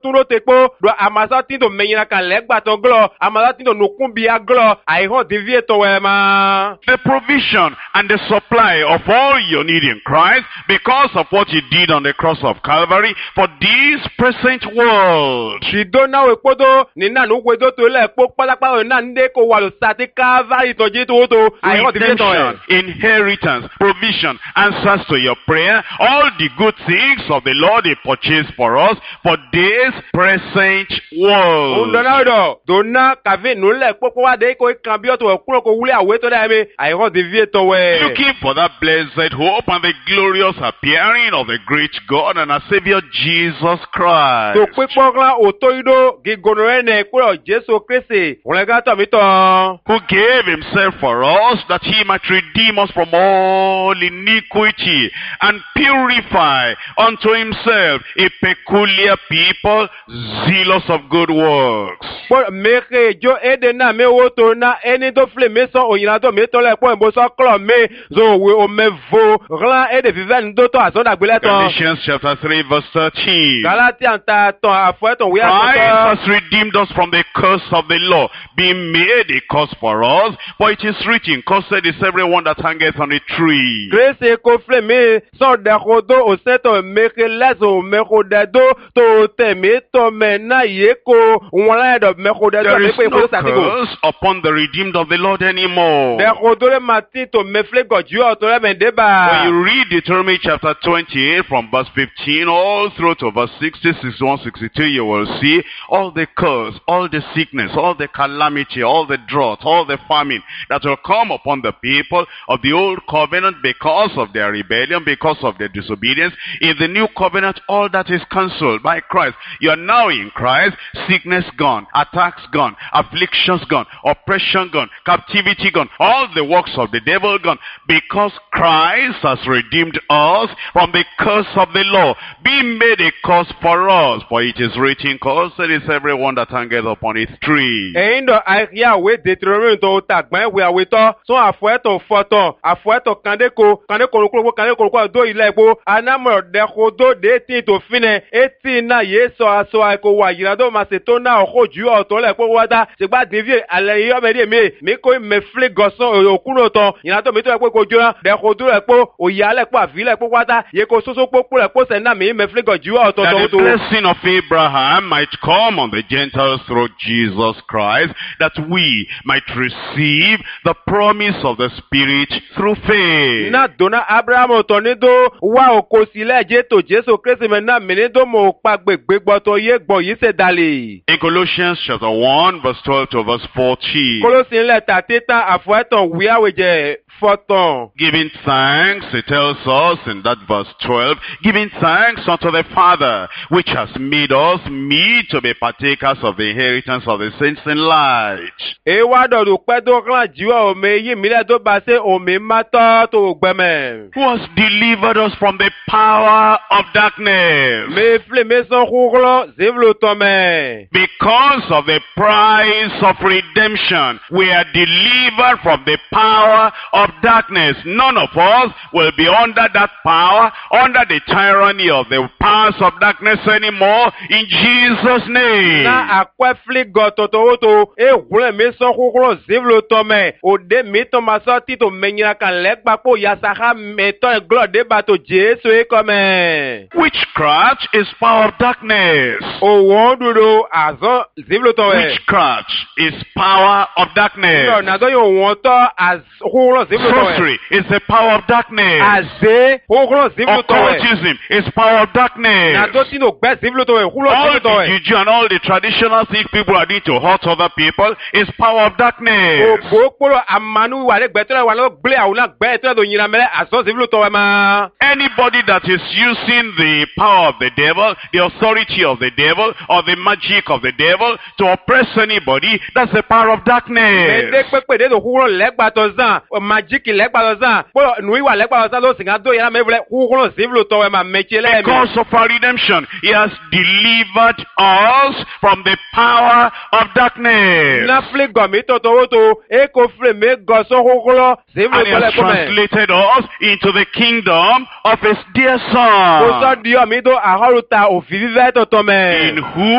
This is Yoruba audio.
tuno tepo do amasa tindo menyina kan legba to glo amasa tindo nukumbia glo ai ho devie to wema. The provision and the supply of all your need in Christ because of what he did on the cross of Calvary for this present world. Shido na we podo ni na nu wedo to le po patapa na nde ko wa lo sati Calvary to je to ai ho devie to Redemption, inheritance, provision, answers to your prayer, all the good things of the Lord he purchased for us for this present world. Ondonado dona kave nu le popo wa de ko kan bi o to kuro ko wule awe to da me ai ho devie to we. Looking for that blessed hope and the glorious appearing of the great God and our Savior Jesus Christ. To pipo gla otoido gigono ene kuro Jesu Christ olega to mi to. Who gave himself for us that he might redeem us from all iniquity and purify unto himself a peculiar people zealous of good works. Por meke jo ede na me woto na eni do fle me so oyina do me to le po embo so klo me zo we o me vo ran ede viven do to aso da gbele to. Galatians chapter 3 verse 13. Galatians ta to afo to we Christ aso. has redeemed us from the curse of the law, being made a curse for us, for it is written, cursed is everyone that hangeth on a tree. Grace ko fle me so de kodo o se to meke lezo me ko de do to te me to me na ye ko won do me ko de do There me is pe no ko sa ti go. curse upon the redeemed of the Lord anymore. De kodo le mati to me fle go ju o to le me de When ba. you read Deuteronomy chapter 28 from verse 15 all through to verse 60, 61, 62, you will see all the curse, all the sickness, all the calamity, all the drought, all the famine that will come upon the people of the old covenant because of their rebellion, because of their disobedience. In the new covenant, all that is cancelled by Christ. You are now in Christ, sickness gone, attacks gone, afflictions gone, oppression gone, captivity gone, all the works of the devil gone, because Christ has redeemed us from the curse of the law, being made a curse for us. For it is written, cursed is everyone that hangeth upon a tree. Eindo aria we Deuteronomy to tagban we aweto so afueto foto afueto kandeko kandeko do ilego anamo de kodo de tin to fine eti na yeso aso ko wa yirado maseto na oju oto le po wada se gba devie ale yo me ko me fle goson okuno to yirado me to pe ko jora de kodo le po oyale po afile po wada ye ko soso po le po se na me fle goju oto That the to blessing of Abraham might come on the Gentiles through Jesus Christ, that we might receive the promise of the Spirit through faith. Na dona Abraham to ni do wa okosile je to Jesu Christ me na me ni do mo pa gbegbe gbo to ye gbo yi se dale. In Colossians chapter 1 verse 12 to verse 14. Colossians letter teta afueton we aweje foton. Giving thanks, it tells us in that verse 12, giving thanks unto the Father, which has made us meet to be partakers of the inheritance of the saints in light. E wa do do pe do kan jiwa o me yi mi le do ba se o mi ma to gbeme. Who has delivered us from the power of darkness. Me fle me so khuglo zevlo to me. Because of the price of redemption, we are delivered from the power of darkness. None of us will be under that power, under the tyranny of the powers of darkness anymore, in Jesus' name. Na akwe fle go to e wule me so khuglo zevlo to me. O de mi to ma so ti to menyira kan legba po ya saha me to glo de ba to Jesu e come. Witchcraft is power of darkness. O won duro azo zevlo to we. Witchcraft is power of darkness. No, na do yo won to az khuglo zevlo to we. Sorcery is the power of darkness. Aze khuglo zevlo to we. Occultism is power of darkness. Na do ti no gbe zevlo to we. Khuglo All zevlo to the we. juju and all the traditional things people are doing to hurt other people is power of darkness. O polo amanu wa le gbe to wa lo gble awun na gbe to do yin mele azo zevlo to we ma. Anybody that is using the power of the devil, the authority of the devil, or the magic of the devil to oppress anybody, that's the power of darkness. Ede pepe de do khuglo legba to zan, magic legba to zan. Polo nui wa legba to zan lo singa do yin mele khuglo zevlo to we ma mechele mi. Because of our redemption, he has delivered us from the power of darkness. Na fle go mi to e ko fle me go so khuglo zevlo And he to le has ko me. translated us into the kingdom of his dear O so son, di o mi do ahoruta o fi vive to me. in whom